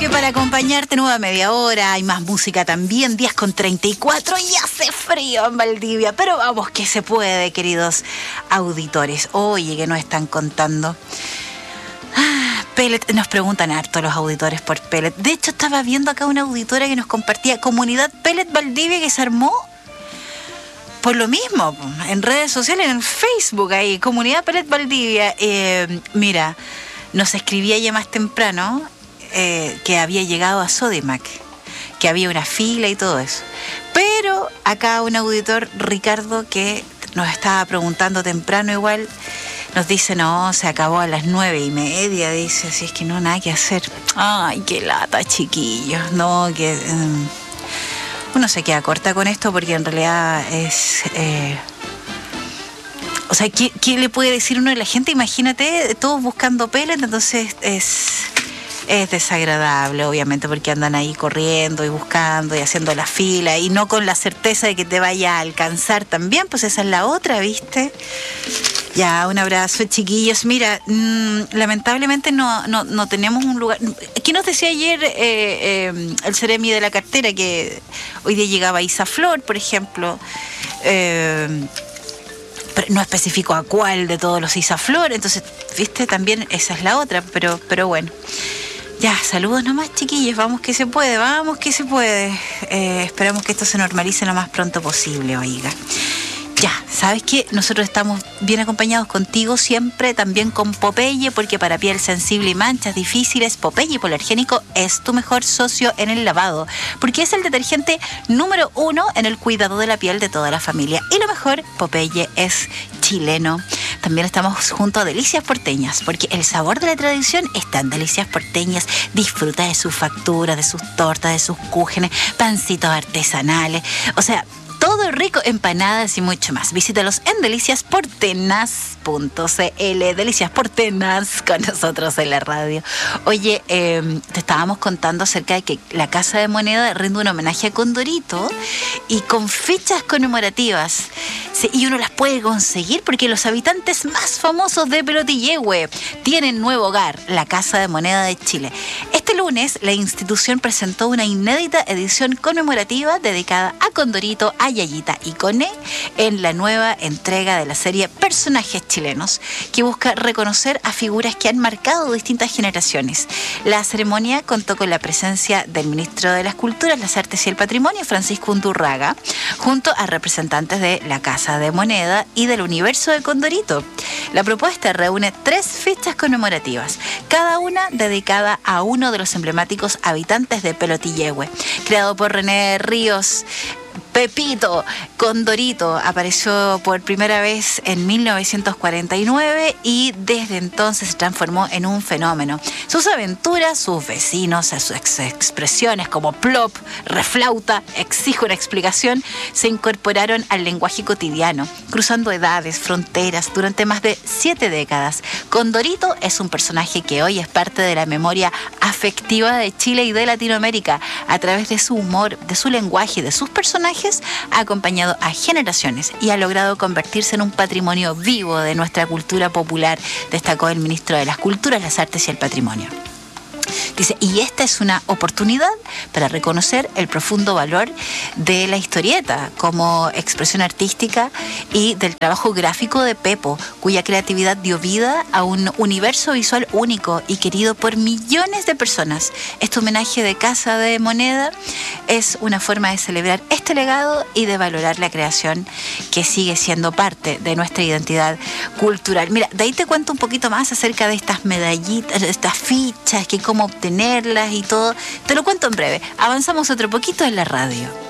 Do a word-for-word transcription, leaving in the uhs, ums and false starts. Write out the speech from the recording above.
que para acompañarte nueva media hora hay más música también, diez con treinta y cuatro y hace frío en Valdivia, pero vamos que se puede, queridos auditores. Oye, que nos están contando. Ah, Pellet, nos preguntan harto los auditores por Pellet. De hecho, estaba viendo acá una auditora que nos compartía Comunidad Pellet Valdivia, que se armó por lo mismo, en redes sociales, en Facebook, ahí, Comunidad Pellet Valdivia. Eh, mira, nos escribía ya más temprano eh, que había llegado a Sodimac, que había una fila y todo eso. Pero acá un auditor, Ricardo, que nos estaba preguntando temprano igual, nos dice, no, se acabó a las nueve y media, dice, así es que no, nada que hacer. Ay, qué lata, chiquillos, no, que... Um, uno se queda corta con esto porque en realidad es... Eh, o sea, ¿qué, ¿qué le puede decir uno a la gente? Imagínate, todos buscando pellet, entonces es, es desagradable, obviamente, porque andan ahí corriendo y buscando y haciendo la fila y no con la certeza de que te vaya a alcanzar también, pues esa es la otra, ¿viste? Ya, un abrazo, chiquillos. Mira, mmm, lamentablemente no, no, no tenemos un lugar. ¿Qué nos decía ayer eh, eh, el Ceremi de la cartera? Que hoy día llegaba Isaflor, por ejemplo. Eh, pero no especificó a cuál de todos los Isaflor. Entonces, viste, también esa es la otra. Pero, pero bueno. Ya, saludos nomás, chiquillos. Vamos que se puede, vamos que se puede. Eh, esperamos que esto se normalice lo más pronto posible, oiga. Ya, ¿sabes qué? Nosotros estamos bien acompañados contigo siempre, también con Popeye, porque para piel sensible y manchas difíciles, Popeye Hipoalergénico es tu mejor socio en el lavado, porque es el detergente número uno en el cuidado de la piel de toda la familia. Y lo mejor, Popeye es chileno. También estamos junto a Delicias Porteñas, porque el sabor de la tradición está en Delicias Porteñas. Disfruta de sus facturas, de sus tortas, de sus cúgenes, pancitos artesanales, o sea... todo rico, empanadas y mucho más. Visítalos en delicias portenas punto c l. Delicias Portenas con nosotros en la radio. Oye, eh, te estábamos contando acerca de que la Casa de Moneda rinde un homenaje a Condorito y con fechas conmemorativas. Sí, y uno las puede conseguir porque los habitantes más famosos de Pelotillehue tienen nuevo hogar, la Casa de Moneda de Chile. Este lunes, la institución presentó una inédita edición conmemorativa dedicada a Condorito, a Yayita y Coné en la nueva entrega de la serie Personajes Chilenos, que busca reconocer a figuras que han marcado distintas generaciones. La ceremonia contó con la presencia del ministro de las Culturas, las Artes y el Patrimonio, Francisco Undurraga, junto a representantes de la Casa de Moneda y del universo de Condorito. La propuesta reúne tres fechas conmemorativas, cada una dedicada a uno de los emblemáticos habitantes de Pelotillehue. Creado por René Ríos, Pepito Condorito apareció por primera vez en mil novecientos cuarenta y nueve y desde entonces se transformó en un fenómeno. Sus aventuras, sus vecinos, sus ex expresiones como plop, reflauta, exijo una explicación, se incorporaron al lenguaje cotidiano, cruzando edades, fronteras durante más de siete décadas. Condorito es un personaje que hoy es parte de la memoria afectiva de Chile y de Latinoamérica a través de su humor, de su lenguaje y de sus personajes. Ha acompañado a generaciones y ha logrado convertirse en un patrimonio vivo de nuestra cultura popular, destacó el ministro de las Culturas, las Artes y el Patrimonio. Dice, y esta es una oportunidad para reconocer el profundo valor de la historieta como expresión artística y del trabajo gráfico de Pepo, cuya creatividad dio vida a un universo visual único y querido por millones de personas. Este homenaje de Casa de Moneda es una forma de celebrar este legado y de valorar la creación que sigue siendo parte de nuestra identidad cultural. Mira, de ahí te cuento un poquito más acerca de estas medallitas, de estas fichas, que cómo obtenerlas y todo. Te lo cuento en breve. Avanzamos otro poquito en la radio.